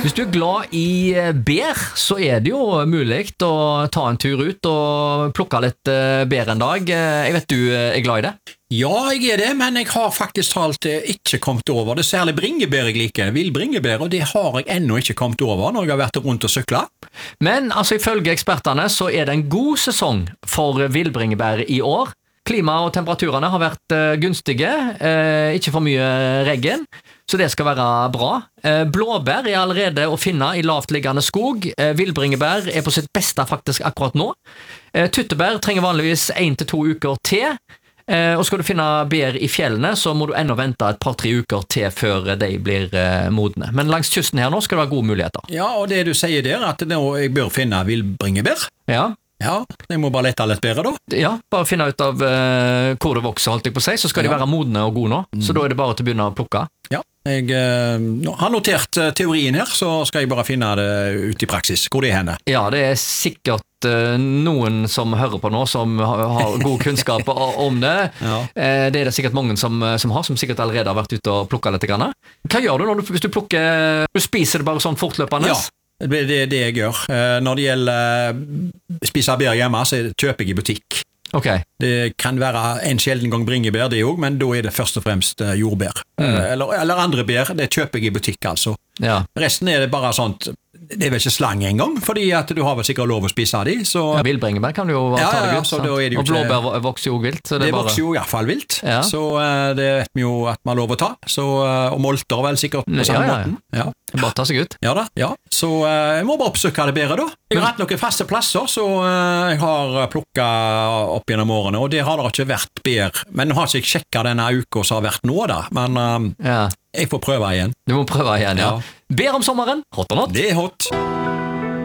Hvis du glad i bær, så det jo mulig å ta en tur ut og plukke litt bær en dag. Jeg vet du glad i det? Ja, jeg det, men jeg har faktisk talt ikke kommet over. Det særlig bringebær jeg liker, villbringebær, og det har jeg ennå ikke kommet over når jeg har vært rundt og syklet. Men altså, ifølge ekspertene så det en god sesong for villbringebær i år. Klima og temperaturene har vært gunstige, ikke for mye regn, så det skal være bra. Blåbær allerede å finne i lavt liggende skog. Villbringebær på sitt beste faktisk akkurat nå. Tyttebær trenger vanligvis 1 til 2 uker til. Og skal du finne bær i fjellene, så må du ennå vente et par-tre uker til før de blir modne. Men langs kysten her nå skal det være gode muligheter. Ja, og det du sier der, at nå jeg bør finne villbringebær. Ja, jeg må bare lette litt bedre da. Ja, bare finne ut av hvor det vokser, holdt jeg på å si, så skal de være modne og gode nå. Så da det bare til å begynne å plukke. Ja, jeg har notert teorien her, så skal jeg bare finne det ut i praksis, hvor det henne. Ja, det sikkert noen som hører på nå, som har god kunnskap om det. Ja. Det det sikkert mange som har, som sikkert allerede har vært ute og plukket litt grann. Hva gjør du hvis du plukker, du spiser det bare sånn fortløpende? Ja. Det det jeg gjør. Når det gjelder spise bær hjemme, så kjøper jeg i butikk. Okay. Det kan være en sjelden gang bringebær det også, men da det først og fremst jordbær. Eller andre bær, det kjøper jeg i butikk altså. Ja. Resten det bare sånt, det vel ikke slang en gang, fordi at du har vel sikkert lov å spise de. Så... Ja, villbringebær kan du jo ta det ut, og blåbær vokser jo vilt. Så det vokser jo i hvert fall vilt, så det vet vi jo at man har lov å ta. Så, og molter vel sikkert på samme måten. Ja. Det bare tar seg ut. Ja da, ja. Så jeg må bare oppsøke det bedre da. Jeg har hatt noen faste plasser, så jeg har plukket opp gjennom årene, og det har det ikke vært bær. Men nå har ikke jeg sjekket denne uka som har vært nå da, men jeg får prøve igjen. Du må prøve igjen, ja. Bær om sommeren, hot or not? Det hot.